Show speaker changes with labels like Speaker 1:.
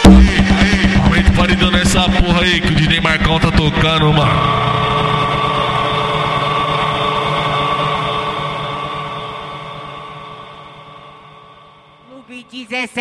Speaker 1: Aumenta o paredão nessa porra aí que o DJ Marcão tá tocando, mano.
Speaker 2: Clube 17.